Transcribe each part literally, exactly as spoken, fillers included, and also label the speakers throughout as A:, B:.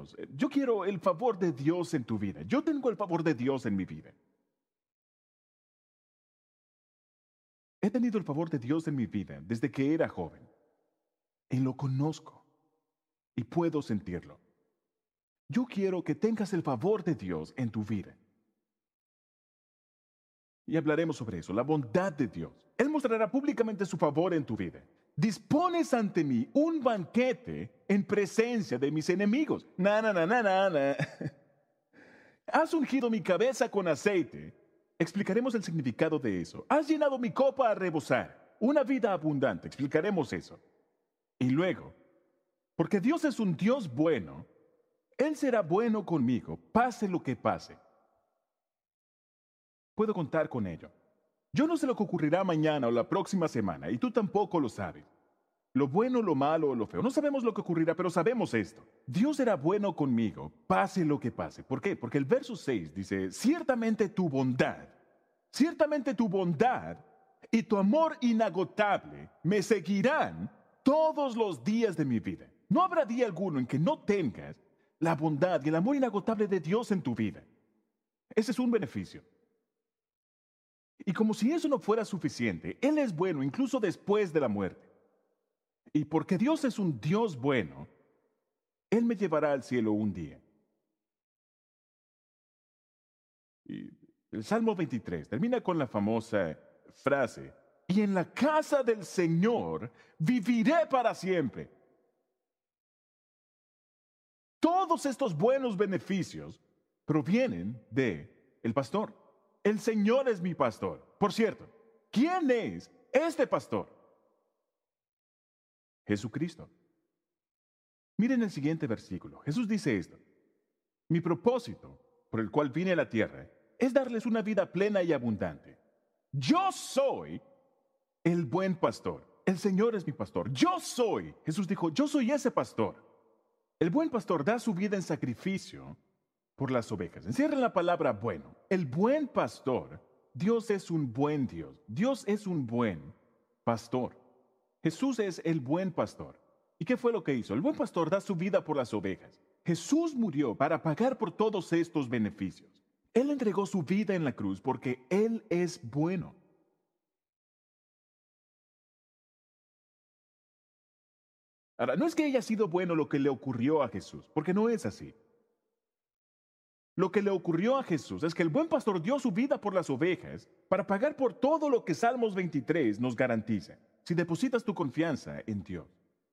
A: Dios. Yo quiero el favor de Dios en tu vida. Yo tengo el favor de Dios en mi vida. He tenido el favor de Dios en mi vida desde que era joven. Y lo conozco. Y puedo sentirlo. Yo quiero que tengas el favor de Dios en tu vida. Y hablaremos sobre eso, la bondad de Dios. Él mostrará públicamente su favor en tu vida. Dispones ante mí un banquete en presencia de mis enemigos. Na, na, na, na, na, na. Has ungido mi cabeza con aceite. Explicaremos el significado de eso. Has llenado mi copa a rebosar. Una vida abundante. Explicaremos eso. Y luego, porque Dios es un Dios bueno, Él será bueno conmigo, pase lo que pase. Puedo contar con ello. Yo no sé lo que ocurrirá mañana o la próxima semana, y tú tampoco lo sabes. Lo bueno, lo malo o lo feo. No sabemos lo que ocurrirá, pero sabemos esto. Dios será bueno conmigo, pase lo que pase. ¿Por qué? Porque el verso seis dice, ciertamente tu bondad, ciertamente tu bondad y tu amor inagotable me seguirán todos los días de mi vida. No habrá día alguno en que no tengas la bondad y el amor inagotable de Dios en tu vida. Ese es un beneficio. Y como si eso no fuera suficiente, Él es bueno incluso después de la muerte. Y porque Dios es un Dios bueno, Él me llevará al cielo un día. Y el Salmo veintitrés termina con la famosa frase, y en la casa del Señor viviré para siempre. Todos estos buenos beneficios provienen de el pastor. El Señor es mi pastor. Por cierto, ¿quién es este pastor? Jesucristo. Miren el siguiente versículo. Jesús dice esto. Mi propósito, por el cual vine a la tierra, es darles una vida plena y abundante. Yo soy el buen pastor. El Señor es mi pastor. Yo soy. Jesús dijo, yo soy ese pastor. El buen pastor da su vida en sacrificio por las ovejas. Encierren la palabra bueno. El buen pastor, Dios es un buen Dios. Dios es un buen pastor. Jesús es el buen pastor. ¿Y qué fue lo que hizo? El buen pastor da su vida por las ovejas. Jesús murió para pagar por todos estos beneficios. Él entregó su vida en la cruz porque Él es bueno. Ahora, no es que haya sido bueno lo que le ocurrió a Jesús, porque no es así. Lo que le ocurrió a Jesús es que el buen pastor dio su vida por las ovejas para pagar por todo lo que Salmos veintitrés nos garantiza, si depositas tu confianza en Dios.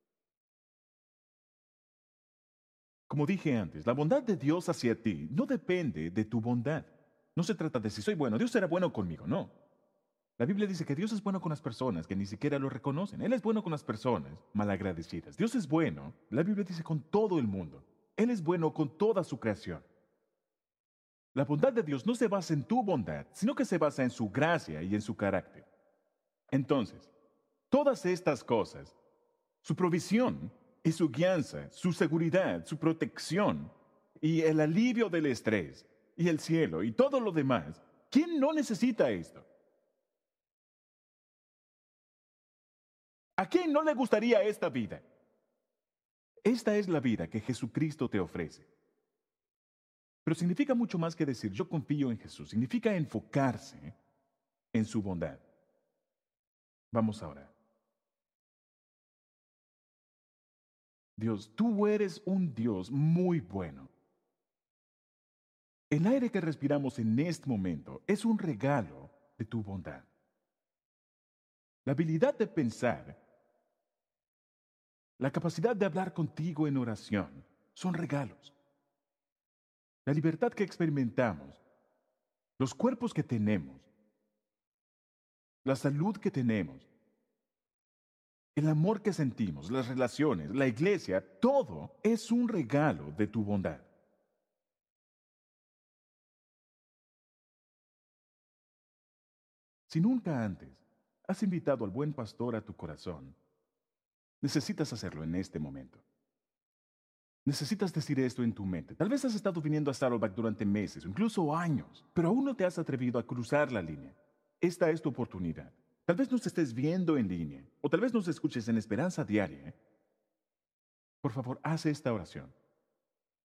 A: Como dije antes, la bondad de Dios hacia ti no depende de tu bondad. No se trata de si soy bueno, Dios será bueno conmigo, no. La Biblia dice que Dios es bueno con las personas que ni siquiera lo reconocen. Él es bueno con las personas malagradecidas. Dios es bueno, la Biblia dice, con todo el mundo. Él es bueno con toda su creación. La bondad de Dios no se basa en tu bondad, sino que se basa en su gracia y en su carácter. Entonces, todas estas cosas, su provisión y su guianza, su seguridad, su protección y el alivio del estrés y el cielo y todo lo demás, ¿quién no necesita esto? ¿A quién no le gustaría esta vida? Esta es la vida que Jesucristo te ofrece. Pero significa mucho más que decir yo confío en Jesús. Significa enfocarse en su bondad. Vamos ahora. Dios, tú eres un Dios muy bueno. El aire que respiramos en este momento es un regalo de tu bondad. La habilidad de pensar, la capacidad de hablar contigo en oración, son regalos. La libertad que experimentamos, los cuerpos que tenemos, la salud que tenemos, el amor que sentimos, las relaciones, la iglesia, todo es un regalo de tu bondad. Si nunca antes has invitado al buen pastor a tu corazón, necesitas hacerlo en este momento. Necesitas decir esto en tu mente. Tal vez has estado viniendo a Saddleback durante meses o incluso años, pero aún no te has atrevido a cruzar la línea. Esta es tu oportunidad. Tal vez nos estés viendo en línea o tal vez nos escuches en Esperanza Diaria. Por favor, haz esta oración.